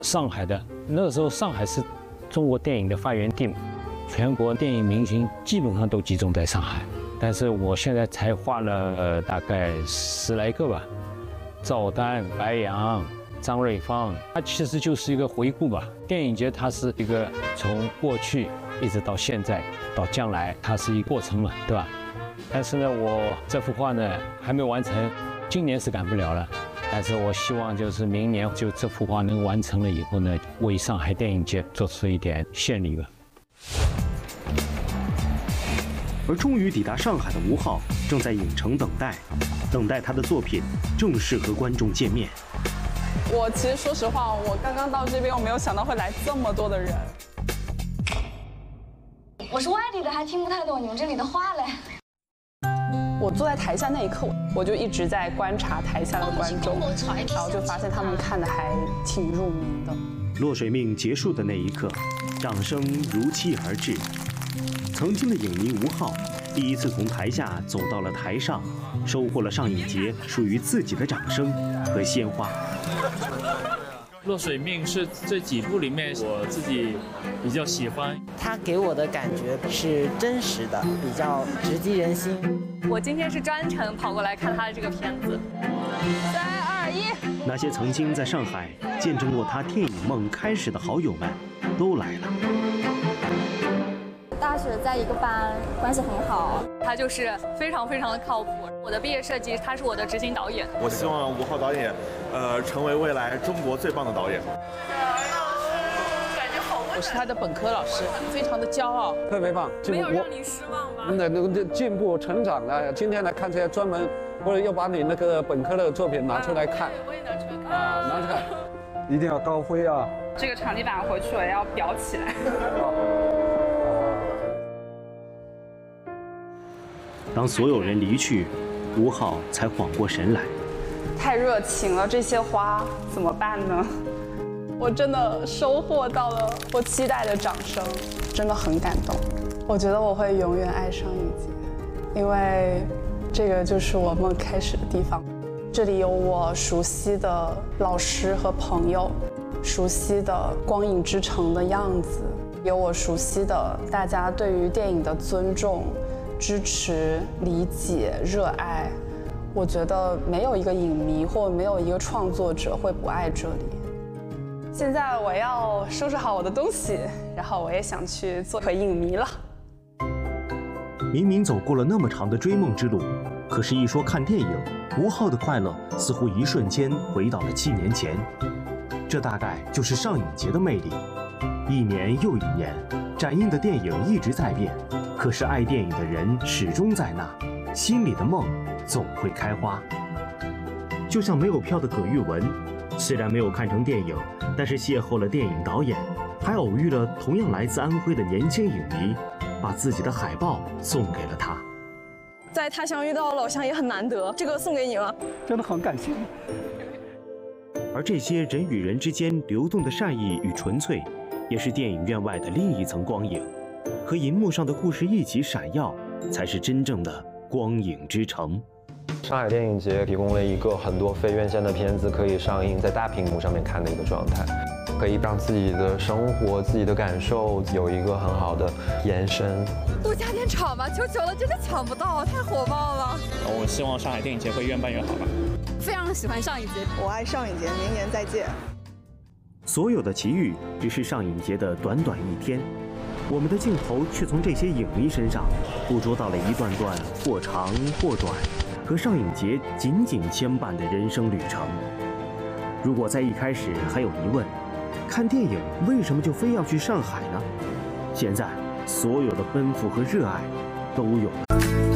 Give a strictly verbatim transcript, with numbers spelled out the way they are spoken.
上海的那个时候，上海是中国电影的发源地嘛，全国电影明星基本上都集中在上海。但是我现在才画了、呃、大概十来个吧，赵丹、白杨、张瑞芳，它其实就是一个回顾吧。电影节它是一个从过去一直到现在到将来，它是一个过程嘛，对吧？但是呢，我这幅画呢还没完成，今年是赶不了了。但是我希望就是明年就这幅画能完成了以后呢，为上海电影节做出一点献礼吧。 而终于抵达上海的吴昊正在影城等待，等待他的作品正式和观众见面。 我其实说实话，我刚刚到这边，我没有想到会来这么多的人。 我是外地的，还听不太懂你们这里的话嘞。 我坐在台下那一刻，我就一直在观察台下的观众，然后就发现他们看的还挺入迷的。 落水命结束的那一刻，掌声如期而至。曾经的影迷吴昊，第一次从台下走到了台上，收获了上影节属于自己的掌声和鲜花。 落水命是这几部里面我自己比较喜欢， 它给我的感觉是真实的，比较直击人心。 我今天是专程跑过来看他的这个片子。 三二一， 那些曾经在上海见证过他电影梦开始的好友们，都来了。 大学在一个班，关系很好。 他就是非常非常的靠谱。我的毕业设计，他是我的执行导演。 我希望吴昊导演，呃，成为未来中国最棒的导演。 我是他的本科老师，非常的骄傲， 特别棒。 没有让你失望吧？ 那那个进步成长了。今天来看这些，专门或者又把你那个本科的作品拿出来看。 我也拿出来看。 啊，拿出来，一定要高飞啊！ 这个场地板回去我要裱起来。 当所有人离去，吴昊才缓过神来。 太热情了，这些花怎么办呢？我真的收获到了我期待的掌声，真的很感动。我觉得我会永远爱上影节，因为这个就是我梦开始的地方。这里有我熟悉的老师和朋友，熟悉的光影之城的样子，有我熟悉的大家对于电影的尊重、支持、理解、热爱。我觉得没有一个影迷或没有一个创作者会不爱这里。现在我要收拾好我的东西，然后我也想去做回影迷了。 明明走过了那么长的追梦之路，可是一说看电影，吴昊的快乐似乎一瞬间回到了七年前。这大概就是上影节的魅力。一年又一年，展映的电影一直在变，可是爱电影的人始终在那，心里的梦总会开花。就像没有票的葛玉文，虽然没有看成电影，但是邂逅了电影导演，还偶遇了同样来自安徽的年轻影迷，把自己的海报送给了他。 在他乡遇到老乡也很难得，这个送给你了， 真的很感谢。 而这些人与人之间流动的善意与纯粹，也是电影院外的另一层光影，和银幕上的故事一起闪耀，才是真正的光影之城。 上海电影节提供了一个很多非院线的片子可以上映在大屏幕上面看的一个状态，可以让自己的生活、自己的感受有一个很好的延伸。 多加点场吧，求求了，真的抢不到，太火爆了。 我希望上海电影节会越办越好吧。 非常喜欢上影节， 我爱上影节，明年再见。 所有的奇遇只是上影节的短短一天，我们的镜头却从这些影迷身上捕捉到了一段段或长或短和上影节紧紧牵绊的人生旅程。如果在一开始还有疑问，看电影为什么就非要去上海呢？现在所有的奔赴和热爱都有了。